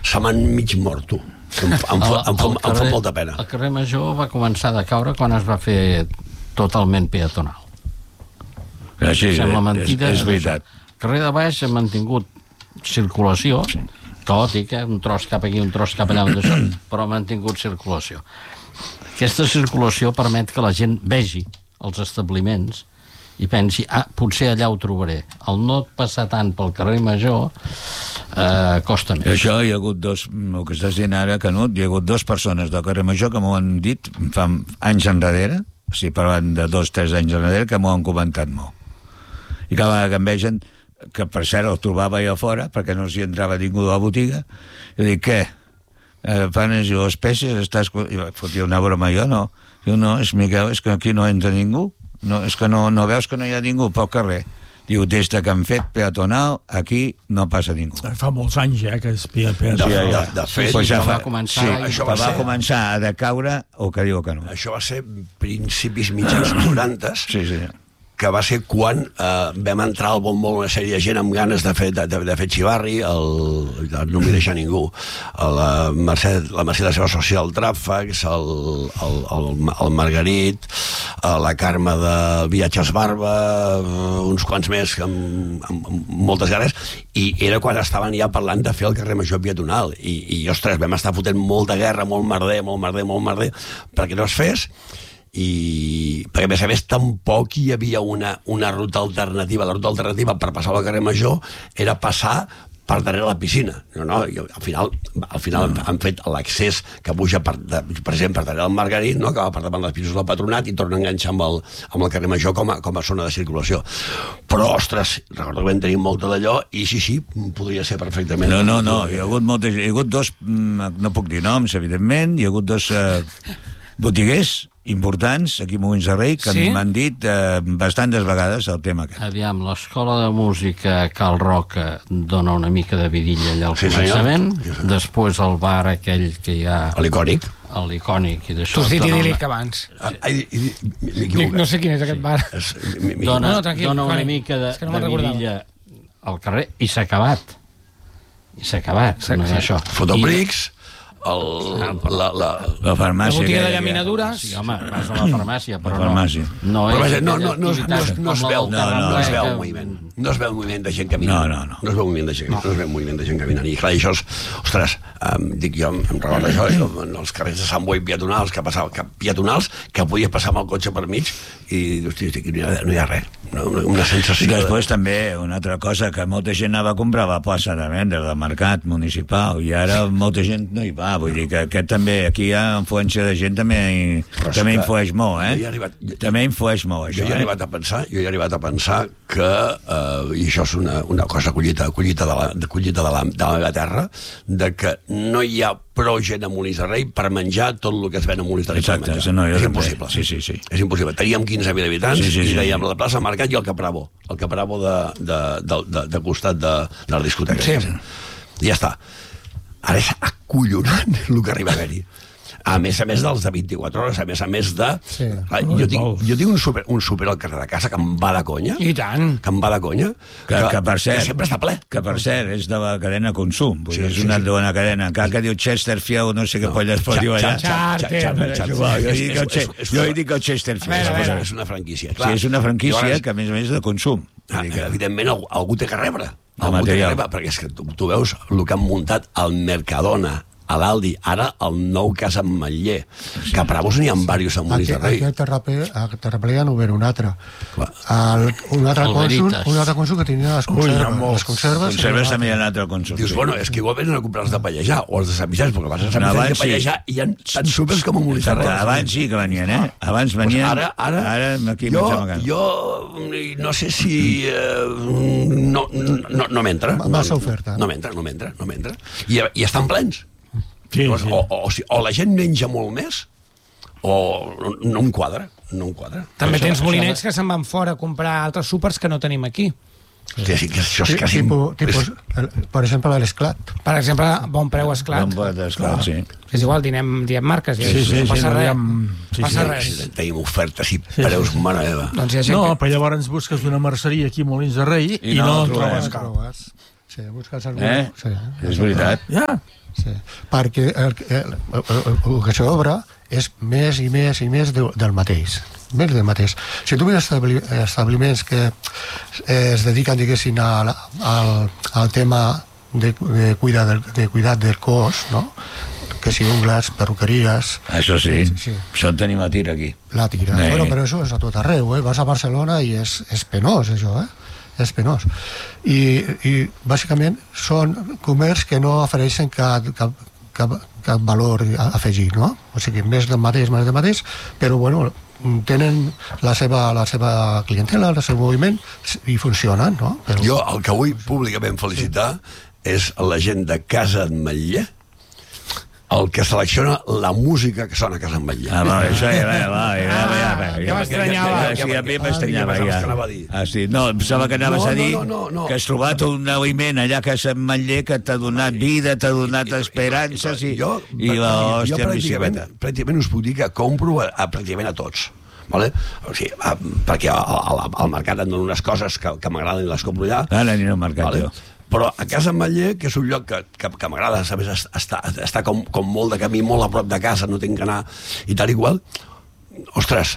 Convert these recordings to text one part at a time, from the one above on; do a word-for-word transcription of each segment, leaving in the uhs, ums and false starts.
se m'han mig mort, tu. Em, em, em, em, em, em fa molta pena. El carrer Major va començar a caure quan es va fer totalment peatonal. Sí, Sembla mentida. És, és veritat. El carrer de baix ha mantingut circulació, sí. caòtica, un tros cap aquí, un tros cap allà, però ha mantingut circulació. Aquesta circulació permet que la gent vegi els establiments i pensi, ah, potser allà ho trobaré. El no passar tant pel carrer Major eh, costa més. Això hi ha hagut dos, el que estàs dient ara, Canut, hi ha hagut dues persones del carrer Major que m'ho han dit fa anys enrere, o sigui, parlant de dos, tres anys enrere, que m'ho han comentat molt. I cada vegada que em vegen, que per cert el trobava jo fora, perquè no s'hi entrava ningú de la botiga, i dic, què? Eh, panes i espècies, estàs... I fotia una broma, jo no. Jo no, és Miquel, és que aquí no entra ningú. No, és que no, no veus que no hi ha ningú pel carrer. Diu, des que han fet peatonal, aquí no passa ningú. Fa molts anys, eh, que és peatonal. De, de, de fet, sí, ja va començar, sí, això va, va, va ser, començar a decaure el que diu que no. això va ser principis mitjans noranta, Sí, sí. que va ser quan eh, vam entrar al bombo una sèrie de gent amb ganes de fer, de, de, de fer xivarri, el, no m'hi deixa ningú, la Mercè, la Mercè de Seva Social Tràfags, el, el, el, el Margarit, la Carme de Viatges Barba, uns quants més amb, amb, amb moltes ganes, i era quan estaven ja parlant de fer el carrer Major peatonal, i, i ostres, vam estar fotent molta guerra, molt merder, molt merder, molt merder, perquè no es fes, i perquè a més a més tampoc hi havia una, una ruta alternativa. La ruta alternativa per passar al carrer Major era passar per darrere la piscina. No, no, i al final, al final mm. han fet l'accés que puja per, de, per exemple, per darrere el Margarit, no? Que va per davant dels pisos del Patronat i torna a enganxar amb el, amb el carrer Major com a, com a zona de circulació. Però, ostres, recordo que vam tenir molta d'allò i sí, sí, podria ser perfectament. No, no, no, hi ha hagut moltes, hi ha hagut dos, no puc dir noms, evidentment, hi ha hagut dos eh, botiguers importants aquí a Molins de Rei que sí? m'han dit eh, bastantes vegades el tema aquest. Aviam, l'escola de música Cal Roca dona una mica de vidilla allà al sí, començament, sí, després el bar aquell que hi ha... L'icònic. L'icònic i d'això... Tu has dit idíl·lic abans. Ah, i, i, Dic, no sé quin és aquest bar. Sí. Mi, mi, dona, no, tranquil, dona una Coni, mica de, no de vidilla al carrer i s'ha acabat. I s'ha acabat, no és això. Fotobrics... El, la, la, la farmàcia, la botiga de llaminadures. Sí, home, vas a la farmàcia, però la farmàcia. no, no, però és, no, no, no, no, no, no es veu, no, no, no es veu que... el moviment, no es veu el moviment de gent caminant, no, no, no. no es veu el moviment de gent, no. no es veu el moviment de gent caminant, i clar, això és, ostres, um, dic jo, em recordo això, això, en els carrers de Sant Boi peatonals, que passava, que, peatonals, que podies passar amb el cotxe per mig, i hosti, hosti, no, hi ha, no hi ha res, no, una sensació. I després de... també, una altra cosa, que molta gent anava a comprar a la plaça de venda del mercat municipal, i ara molta gent no hi va, vull dir que aquest també, aquí hi ha influència de gent, també, i, també influeix molt, eh? Arribat, jo, també influeix molt, això. Jo he arribat a pensar, jo he arribat a pensar que, eh, i això és una, una cosa collita, collita, de, la, de, collita de, la, de la meva terra, de que no hi ha prou gent a Molins de Rei per menjar tot el que es ven a Molins de Rei. Exacte, no, és impossible. Sí, sí, sí. És impossible. Teníem quinze mil habitants, sí, sí, sí, i teníem sí. la plaça Mercat i el Capravo, el Capravo de, de, de, de, de costat de, de la discoteca. Sí. I ja està. Ara és acollonant el que arriba a haver-hi. A més a més dels de vint-i-quatre hores, a més a més de... Sí. Ah, jo, tinc, jo tinc un súper, un súper al carrer de casa que em va de conya. I tant. Que em va de conya. Que, que, que per cert... Que sempre està ple. Que per cert, és de la cadena Consum. Sí, és una sí, bona sí. cadena. Encara que diu Chesterfield, no sé què no, polles pot dir allà. Jo hi dic el Chesterfield. És una franquícia. Sí, és una franquícia que a més a més de consum. Evidentment algú té que rebre. Algú té que rebre, perquè és que tu veus el que han muntat al Mercadona, a l'Aldi, ara el nou Casa Ametller, que a Pravos n'hi ha diversos a Molins de Rei. Aquí a Terraplè ja no ve un altre. El, un altre cònsul, un altre cònsul que tenia les conserves. Ui, les conserves, conserves també hi ha un altre cònsul. Dius, bueno, és que igual venen a comprar els de Pallejà, o els de Sant Vicenç, perquè vas a Sant Vicenç de Pallejà i hi ha tant súpers com a Molins de Rei. Abans sí que venien, eh? Abans venien... Ara, ara, ara aquí jo, jo no sé si... no no, no m'entra. Massa oferta. No m'entra, no m'entra, no m'entra. I, i estan plens. Sí, o, sí. O, o, o la gent menja molt més o no, no em quadra, no em quadra. També això, tens molinets que se'n van fora a comprar altres súpers que no tenim aquí. Que, que això és quasi... Tipo, tipus, el, per exemple, l'Esclat. Per exemple, Bon Preu Esclat. Bon Preu Esclat, sí. És igual, dinem, diem marques. Sí, sí, sí, no passa sí, res. No sí, passa sí, res. Sí, tenim ofertes i preus, sí, mare meva. Doncs hi ha no, que... però llavors busques una merceria aquí a Molins de Rei i, i no, no en trobes. trobes. Sí, buscar el Eh? Sí, És veritat. Ja. sí. Perquè el, el, el, el, el que s'obre és més i més i més de, del mateix. Més del mateix. Si tu mires establi, establiments que eh, es dediquen, diguéssim, al, al, al tema de, de, cuidar del, de cuidar del cos, no? Que si ungles, perruqueries... Això sí, Sí, sí. això en tenim a tir aquí. La tira. Eh. Bueno, però això és a tot arreu, eh? Vas a Barcelona i és, és penós, això, eh? És penós. I, i bàsicament són comerç que no ofereixen cap, cap, cap, cap valor afegit, no? O sigui, més del mateix, més del mateix, però, bueno, tenen la seva, la seva clientela, el seu moviment, i funcionen, no? Però... Jo el que vull públicament felicitar és la gent de Casa Ametller, el que selecciona la música que sona a Casa Ametller. Ah, va, això ja va, va, ja va, ja va. Ja m'estranyava. Sí, a mi m'estranyava, Ah, ja. que anava a dir. Ah, sí, no, em pensava que anaves No, a no, dir no, no, no. que has trobat un moviment allà que s'ha Ametller que t'ha donat vida, t'ha donat esperances i, jo, i la jo hòstia en pràcticament, bicicleta. pràcticament us puc dir que compro a, a pràcticament a tots. Vale? O sigui, a, perquè al, al mercat em donen unes coses que, que m'agraden i les compro allà. Ara aniré al mercat, Vale? jo. Però a Casa Ametller, que és un lloc que, que, que m'agrada, sabes, està, està com, com molt de camí, molt a prop de casa, no tinc que anar i tal i qual, ostres,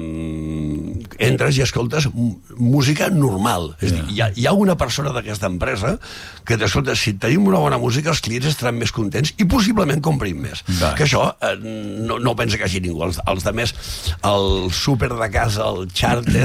um, entres i escoltes música normal. És yeah. dir, hi ha, hi ha una persona d'aquesta empresa que t'escolta, si tenim una bona música, els clients estaran més contents i possiblement comprin més. Va. Que això eh, no, no pensa que hagi ningú. Els, els de més, el súper de casa, el charter,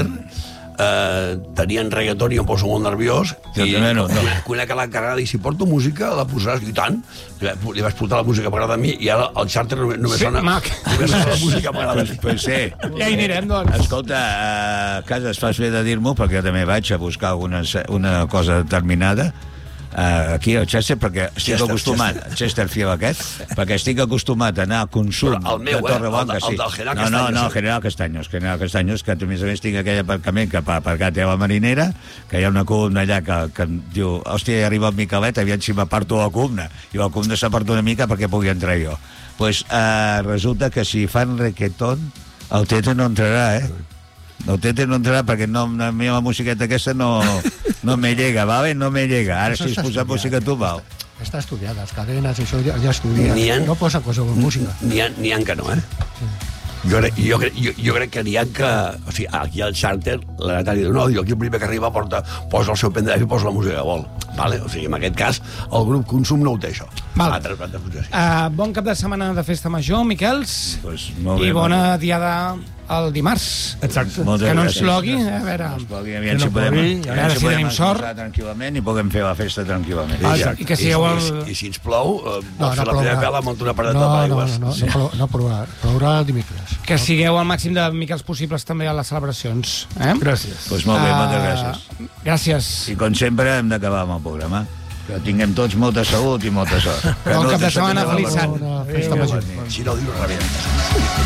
eh, tenien reggaeton i em poso molt nerviós Jo i també no, no. conec a l'encarregada i si porto música la posaràs, i tant li vaig portar la música que m'agrada a mi i ara el charter només, només Sí, sona mac. només sona la música que m'agrada a Pues, mi. pues sí. Ja hi anirem, doncs. Escolta, a casa es fas bé de dir-m'ho perquè jo també vaig a buscar alguna, una cosa determinada uh, aquí al Chester perquè estic Chester, acostumat Chester. Chesterfield aquest, perquè estic acostumat a anar a consum Però el meu, de eh, Torreblanca, el de- el sí. del General no, no, Castaños, no, eh? General Castaños, General Castaños, que a més a més tinc aquell aparcament que per aparcat a la Marinera, que hi ha una columna allà que, que em diu, hòstia, ja arriba el Miquelet, aviam si m'aparto la columna, i la columna s'aparta una mica perquè pugui entrar jo. Pues uh, resulta que si fan reggaeton, el Tete no entrarà, eh? El Tete no entrarà perquè no, a mi la musiqueta aquesta no, no me llega, ¿vale? No me llega. Ara Això si es està posa estudiat. música tu, val. Està estudiat, les cadenes, això ja, ja estudien. N'hi ha- No posa qualsevol música. N'hi ha, n'hi ha que no, eh? Jo crec, jo, crec, jo, jo crec que n'hi ha que... O sigui, aquí al charter, la Natàlia diu, no, diu, aquí el primer que arriba porta, posa el seu pendrive i posa la música que vol. Vale? O sigui, en aquest cas, el grup Consum no ho té, això. Val. Altres, altres funcions, sí. Uh, bon cap de setmana de festa major, Miquels. Pues molt bé, I bona molt diada el dimarts. Exacte. Moltes Que no ens gràcies. logui, a veure... Plogui, aviam Que no si podem, plogui, aviam a veure si podem tenim sort. esmorzar tranquil·lament i puguem fer la festa tranquil·lament. Ah, I ja. exacte. I que sigueu el... I, i si ens plou, eh, No, vols no fer la primera plourà. vela, munta una paret no, de no, paraigües. no, no, no, plou- no plourà. Plourà el dimecres. Que sigueu el màxim de Miquels possibles també a les celebracions. Eh? Gràcies. Pues molt bé, Ah, moltes gràcies. Gràcies. I com sempre hem d'acabar amb el programa. Que tinguem tots molta salut i molta sort. Bon cap de setmana, Canut, feliç sant. Una festa major. Si no, dius rebent.